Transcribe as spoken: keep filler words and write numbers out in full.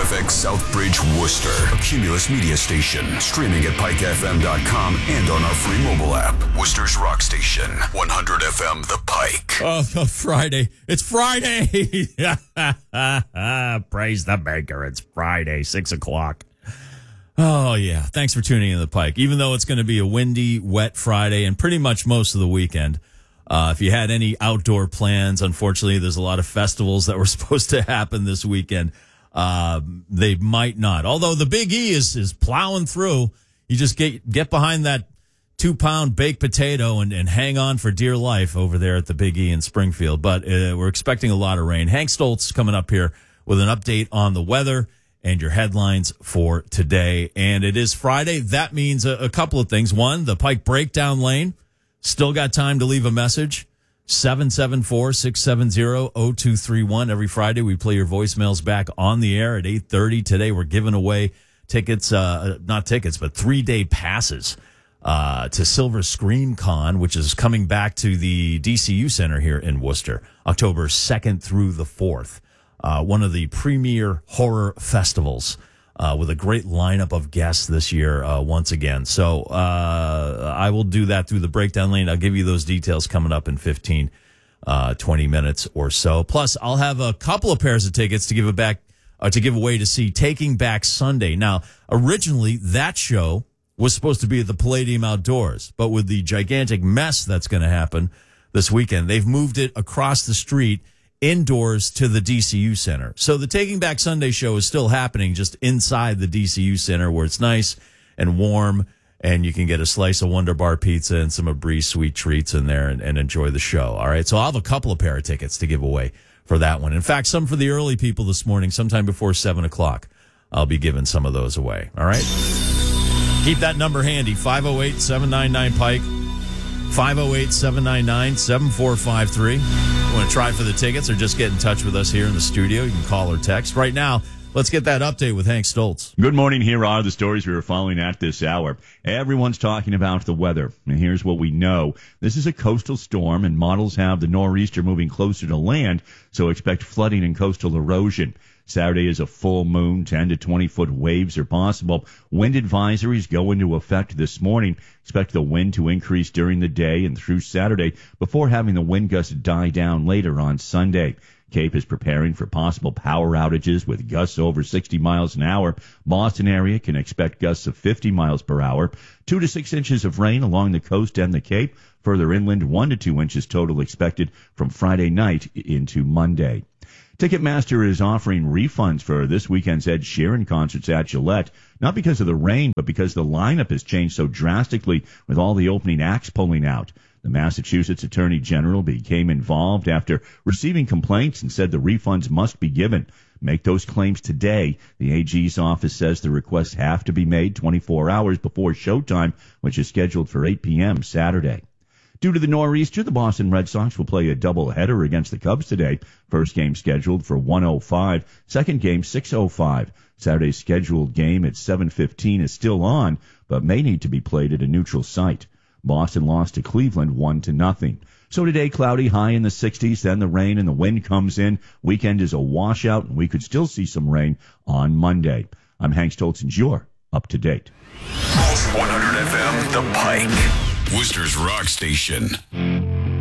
F X Southbridge, Worcester, a Cumulus media station, streaming at pike f m dot com and on our free mobile app. Worcester's Rock Station, one hundred F M The Pike. Oh, oh Friday. It's Friday. Praise the maker. It's Friday, six o'clock. Oh, yeah. Thanks for tuning in to The Pike. Even though it's going to be a windy, wet Friday and pretty much most of the weekend. Uh, if you had any outdoor plans, unfortunately, there's a lot of festivals that were supposed to happen this weekend. Uh, they might not. Although the Big E is, is plowing through. You just get get behind that two-pound baked potato and, and hang on for dear life over there at the Big E in Springfield. But uh, we're expecting a lot of rain. Hank Stoltz coming up here with an update on the weather and your headlines for today. And it is Friday. That means a, a couple of things. One, the Pike Breakdown Lane. Still got time to leave a message. seven seven four, six seven zero, zero two three one. Every Friday, we play your voicemails back on the air at eight thirty. Today, we're giving away tickets, uh, not tickets, but three-day passes uh, to Silver Screen Con, which is coming back to the D C U Center here in Worcester, October second through the fourth. Uh, one of the premier horror festivals. Uh, with a great lineup of guests this year, uh, once again. So, uh, I will do that through the Breakdown Lane. I'll give you those details coming up in fifteen, uh, twenty minutes or so. Plus, I'll have a couple of pairs of tickets to give it back, uh, to give away to see Taking Back Sunday. Now, originally, that show was supposed to be at the Palladium Outdoors, but with the gigantic mess that's going to happen this weekend, they've moved it across the street indoors to the D C U Center. So the Taking Back Sunday show is still happening just inside the D C U Center where it's nice and warm and you can get a slice of Wonder Bar pizza and some of Bree's sweet treats in there and, and enjoy the show. All right. So I'll have a couple of pair of tickets to give away for that one. In fact, some for the early people this morning, sometime before seven o'clock. I'll be giving some of those away. All right. Keep that number handy. five oh eight, seven nine nine, Pike. five oh eight, seven nine nine, seven four five three. Want to try for the tickets or just get in touch with us here in the studio? You can call or text. Right now, let's get that update with Hank Stoltz. Good morning. Here are the stories we are following at this hour. Everyone's talking about the weather, and here's what we know. This is a coastal storm, and models have the nor'easter moving closer to land, so expect flooding and coastal erosion. Saturday is a full moon. ten to twenty foot waves are possible. Wind advisories go into effect this morning. Expect the wind to increase during the day and through Saturday before having the wind gusts die down later on Sunday. Cape is preparing for possible power outages with gusts over sixty miles an hour. Boston area can expect gusts of fifty miles per hour. Two to six inches of rain along the coast and the Cape. Further inland, one to two inches total expected from Friday night into Monday. Ticketmaster is offering refunds for this weekend's Ed Sheeran concerts at Gillette, not because of the rain, but because the lineup has changed so drastically with all the opening acts pulling out. The Massachusetts Attorney General became involved after receiving complaints and said the refunds must be given. Make those claims today. The A G's office says the requests have to be made twenty-four hours before showtime, which is scheduled for eight p.m. Saturday. Due to the nor'easter, the Boston Red Sox will play a doubleheader against the Cubs today. First game scheduled for one oh five, second game six oh five. Saturday's scheduled game at seven fifteen is still on, but may need to be played at a neutral site. Boston lost to Cleveland one to nothing. So today, cloudy, high in the sixties, then the rain and the wind comes in. Weekend is a washout, and we could still see some rain on Monday. I'm Hank Stoltz, and you're up to date. one hundred F M The Pike, Worcester's Rock Station.